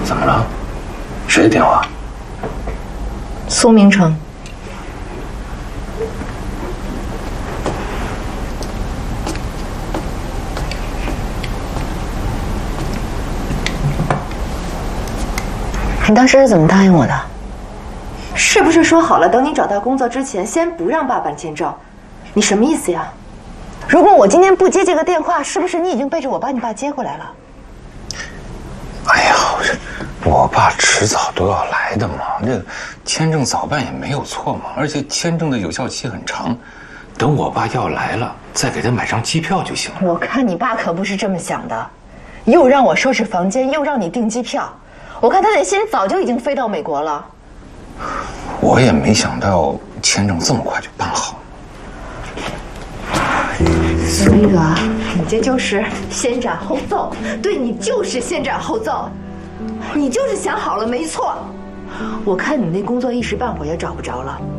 怎么了？谁的电话？ 苏明成。你当时是怎么答应我的？ 是不是说好了，等你找到工作之前，先不让爸办签证？你什么意思呀？ 如果我今天不接这个电话，是不是你已经背着我把你爸接回来了？ 哎呀，我爸迟早都要来的嘛，这签证早办也没有错嘛，而且签证的有效期很长，等我爸要来了，再给他买张机票就行了。 我看你爸可不是这么想的，又让我收拾房间，又让你订机票，我看他的心早就已经飞到美国了。 我也没想到签证这么快就办好。 苏一德，你这就是先斩后奏，对你就是先斩后奏，你就是想好了没错。我看你那工作一时半会儿也找不着了。